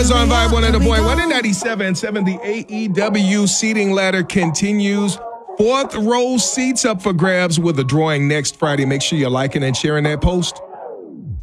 Buzz on Vibe 1 and the boy 197.7. The AEW seating ladder continues. Fourth row seats up for grabs with a drawing next Friday. Make sure you're liking and sharing that post.